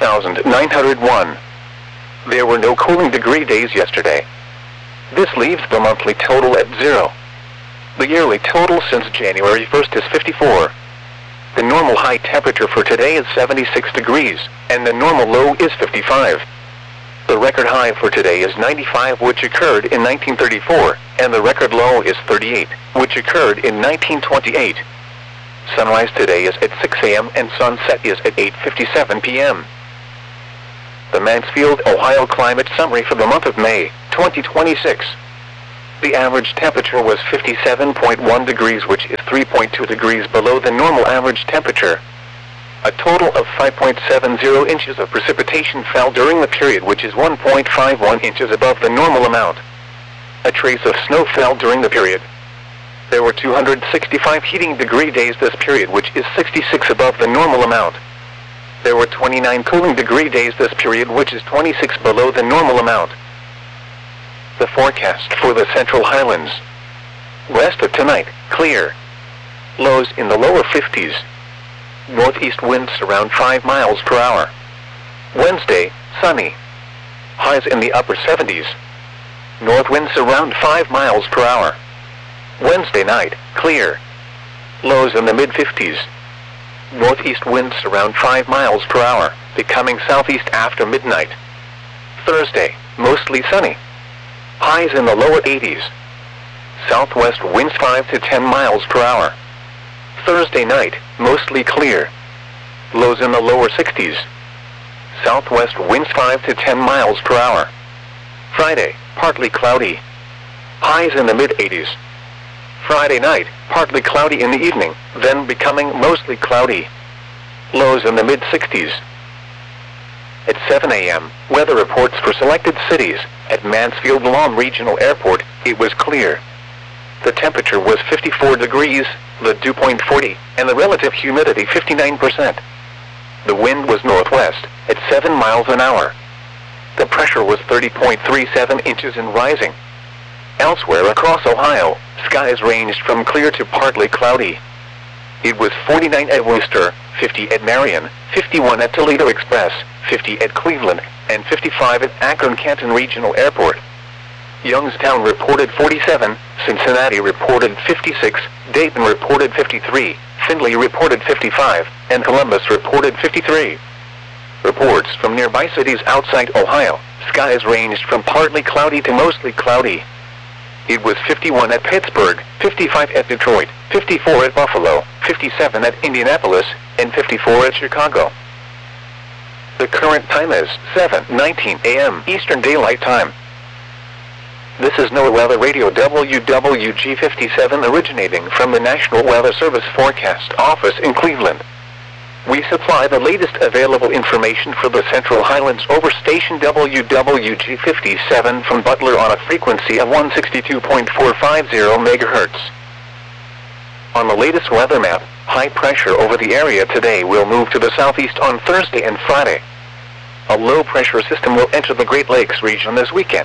5,901. There were no cooling degree days yesterday. This leaves the monthly total at 0. The yearly total since January 1st is 54. The normal high temperature for today is 76 degrees, and the normal low is 55. The record high for today is 95, which occurred in 1934, and the record low is 38, which occurred in 1928. Sunrise today is at 6 a.m. and sunset is at 8:57 p.m. The Mansfield, Ohio climate summary for the month of May, 2026. The average temperature was 57.1 degrees, which is 3.2 degrees below the normal average temperature. A total of 5.70 inches of precipitation fell during the period, which is 1.51 inches above the normal amount. A trace of snow fell during the period. There were 265 heating degree days this period, which is 66 above the normal amount. There were 29 cooling degree days this period, which is 26 below the normal amount. The forecast for the Central Highlands. West of tonight, clear. Lows in the lower 50s. Northeast winds around 5 miles per hour. Wednesday, sunny. Highs in the upper 70s. North winds around 5 miles per hour. Wednesday night, clear. Lows in the mid-50s. Northeast winds around 5 miles per hour, becoming southeast after midnight. Thursday, mostly sunny. Highs in the lower 80s. Southwest winds 5 to 10 miles per hour. Thursday night, mostly clear. Lows in the lower 60s. Southwest winds 5 to 10 miles per hour. Friday, partly cloudy. Highs in the mid-80s. Friday night, partly cloudy in the evening, then becoming mostly cloudy. Lows in the mid-60s. At 7 a.m., weather reports for selected cities. At Mansfield Lawn Regional Airport, it was clear. The temperature was 54 degrees, the dew point 40, and the relative humidity 59%. The wind was northwest, at 7 miles an hour. The pressure was 30.37 inches and rising. Elsewhere across Ohio, skies ranged from clear to partly cloudy. It was 49 at Worcester, 50 at Marion, 51 at Toledo Express, 50 at Cleveland, and 55 at Akron-Canton Regional Airport. Youngstown reported 47, Cincinnati reported 56, Dayton reported 53, Findlay reported 55, and Columbus reported 53. Reports from nearby cities outside Ohio, skies ranged from partly cloudy to mostly cloudy. It was 51 at Pittsburgh, 55 at Detroit, 54 at Buffalo, 57 at Indianapolis, and 54 at Chicago. The current time is 7:19 a.m. Eastern Daylight Time. This is NOAA Weather Radio WWG57 originating from the National Weather Service Forecast Office in Cleveland. We supply the latest available information for the Central Highlands over station WWG57 from Butler on a frequency of 162.450 MHz. On the latest weather map, high pressure over the area today will move to the southeast on Thursday and Friday. A low pressure system will enter the Great Lakes region this weekend.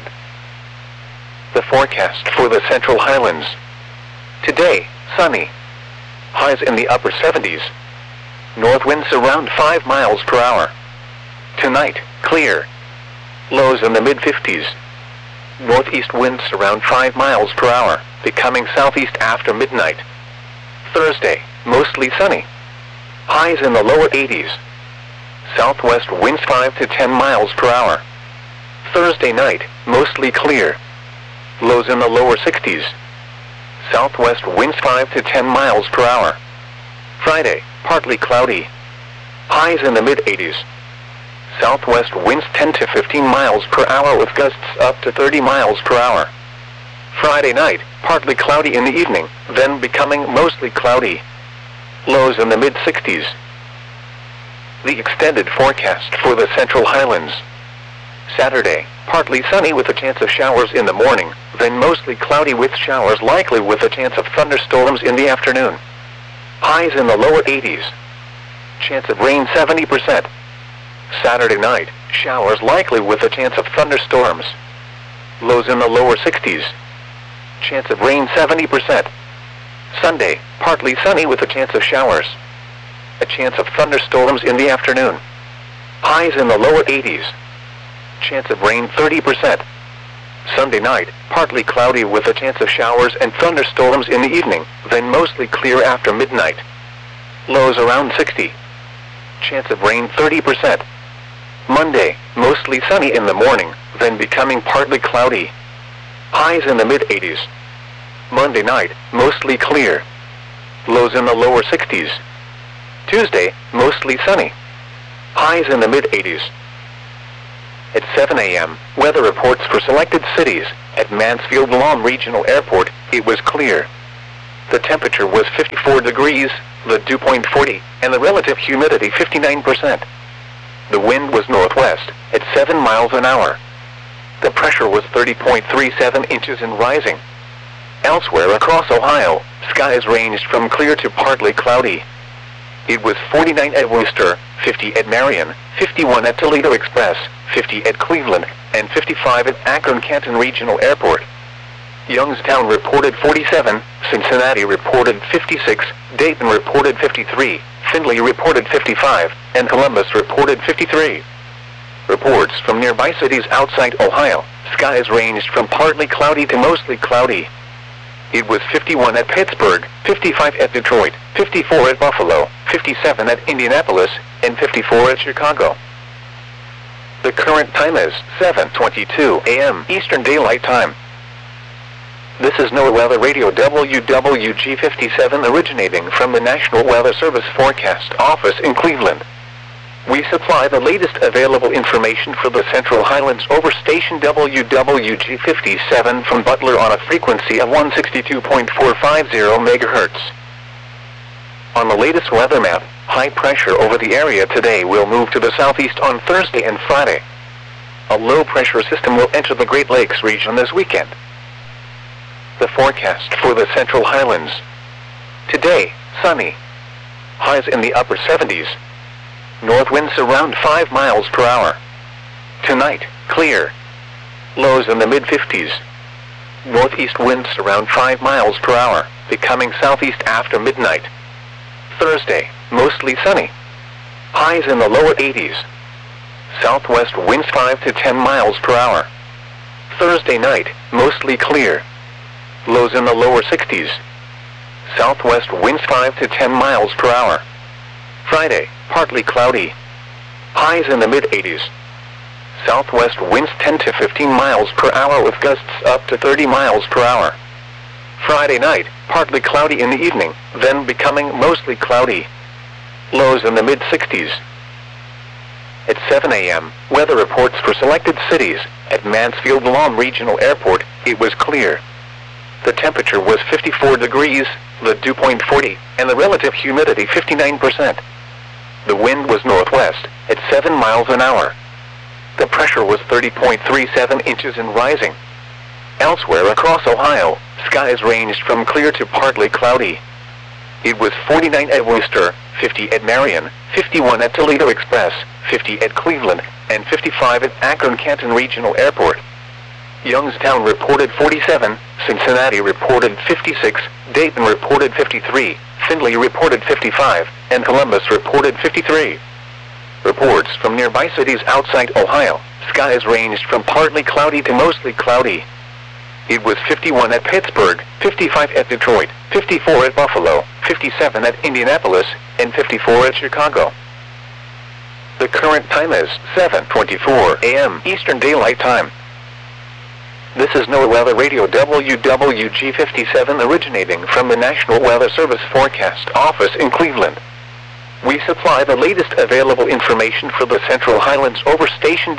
The forecast for the Central Highlands. Today, sunny. Highs in the upper 70s. North winds around 5 miles per hour. Tonight, clear. Lows in the mid-50s. Northeast winds around 5 miles per hour, becoming southeast after midnight. Thursday, mostly sunny. Highs in the lower 80s. Southwest winds 5 to 10 miles per hour. Thursday night, mostly clear. Lows in the lower 60s. Southwest winds 5 to 10 miles per hour. Friday, partly cloudy. Highs in the mid-80s. Southwest winds 10 to 15 miles per hour with gusts up to 30 miles per hour. Friday night, partly cloudy in the evening, then becoming mostly cloudy. Lows in the mid-60s. The extended forecast for the Central Highlands. Saturday, partly sunny with a chance of showers in the morning, then mostly cloudy with showers likely with a chance of thunderstorms in the afternoon. Highs in the lower 80s. Chance of rain 70%. Saturday night, showers likely with a chance of thunderstorms. Lows in the lower 60s. Chance of rain 70%. Sunday, partly sunny with a chance of showers. A chance of thunderstorms in the afternoon. Highs in the lower 80s. Chance of rain 30%. Sunday night, partly cloudy with a chance of showers and thunderstorms in the evening, then mostly clear after midnight. Lows around 60. Chance of rain 30%. Monday, mostly sunny in the morning, then becoming partly cloudy. Highs in the mid-80s. Monday night, mostly clear. Lows in the lower 60s. Tuesday, mostly sunny. Highs in the mid-80s. At 7 a.m., weather reports for selected cities. At Mansfield Lawn Regional Airport, it was clear. The temperature was 54 degrees, the dew point 40, and the relative humidity 59%. The wind was northwest, at 7 miles an hour. The pressure was 30.37 inches and rising. Elsewhere across Ohio, skies ranged from clear to partly cloudy. It was 49 at Wooster, 50 at Marion, 51 at Toledo Express, 50 at Cleveland, and 55 at Akron-Canton Regional Airport. Youngstown reported 47, Cincinnati reported 56, Dayton reported 53, Findlay reported 55, and Columbus reported 53. Reports from nearby cities outside Ohio, skies ranged from partly cloudy to mostly cloudy. It was 51 at Pittsburgh, 55 at Detroit, 54 at Buffalo, 57 at Indianapolis, and 54 at Chicago. The current time is 7:22 a.m. Eastern Daylight Time. This is NOAA Weather Radio WWG57 originating from the National Weather Service Forecast Office in Cleveland. We supply the latest available information for the Central Highlands over station WWG57 from Butler on a frequency of 162.450 MHz. On the latest weather map, high pressure over the area today will move to the southeast on Thursday and Friday. A low pressure system will enter the Great Lakes region this weekend. The forecast for the Central Highlands. Today, sunny. Highs in the upper 70s. North winds around 5 miles per hour. Tonight, clear. Lows in the mid-50s. Northeast winds around 5 miles per hour, becoming southeast after midnight. Thursday, mostly sunny. Highs in the lower 80s. Southwest winds 5 to 10 miles per hour. Thursday night, mostly clear. Lows in the lower 60s. Southwest winds 5 to 10 miles per hour. Friday, partly cloudy. Highs in the mid-80s. Southwest winds 10 to 15 miles per hour with gusts up to 30 miles per hour. Friday night, partly cloudy in the evening, then becoming mostly cloudy. Lows in the mid-60s. At 7 a.m., weather reports for selected cities. At Mansfield Lawn Regional Airport, it was clear. The temperature was 54 degrees, the dew point 40, and the relative humidity 59%. The wind was northwest, at 7 miles an hour. The pressure was 30.37 inches and rising. Elsewhere across Ohio, skies ranged from clear to partly cloudy. It was 49 at Wooster, 50 at Marion, 51 at Toledo Express, 50 at Cleveland, and 55 at Akron-Canton Regional Airport. Youngstown reported 47, Cincinnati reported 56, Dayton reported 53, Findlay reported 55, and Columbus reported 53. Reports from nearby cities outside Ohio, skies ranged from partly cloudy to mostly cloudy. It was 51 at Pittsburgh, 55 at Detroit, 54 at Buffalo, 57 at Indianapolis, and 54 at Chicago. The current time is 7:24 a.m. Eastern Daylight Time. This is NOAA Weather Radio WWG57 originating from the National Weather Service Forecast Office in Cleveland. We supply the latest available information for the Central Highlands over station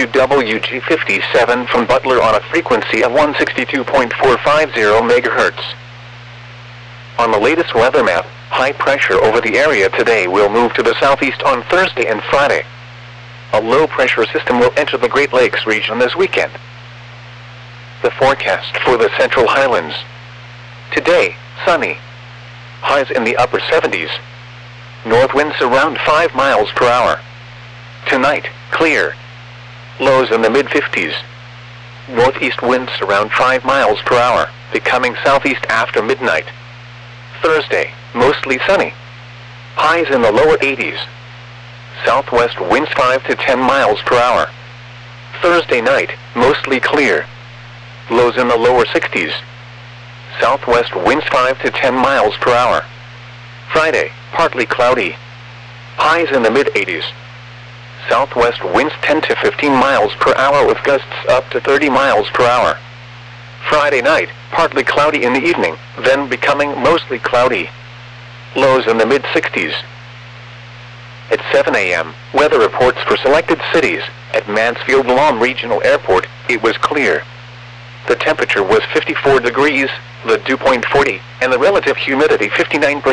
WWG57 from Butler on a frequency of 162.450 MHz. On the latest weather map, high pressure over the area today will move to the southeast on Thursday and Friday. A low pressure system will enter the Great Lakes region this weekend. The forecast for the Central Highlands. Today, sunny. Highs in the upper 70s. North winds around 5 miles per hour. Tonight, clear. Lows in the mid-50s. Northeast winds around 5 miles per hour, becoming southeast after midnight. Thursday, mostly sunny. Highs in the lower 80s. Southwest winds 5 to 10 miles per hour. Thursday night, mostly clear. Lows in the lower 60s. Southwest winds 5 to 10 miles per hour. Friday, partly cloudy. Highs in the mid-80s. Southwest winds 10 to 15 miles per hour with gusts up to 30 miles per hour. Friday night, partly cloudy in the evening, then becoming mostly cloudy. Lows in the mid-60s. At 7 a.m., weather reports for selected cities. At Mansfield Lawn Regional Airport, it was clear. The temperature was 54 degrees, the dew point 40, and the relative humidity 59%.